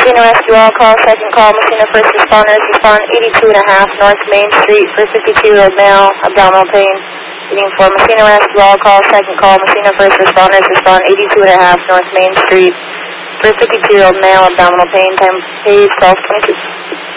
Messina Rescue All Call, second call, Messina First Responders, respond 82.5 North Main Street for 52-year-old male, abdominal pain. Waiting for Messina Rescue All Call, second call, Messina First Responders, respond 82.5 North Main Street for 52-year-old male, abdominal pain, time page 12:22.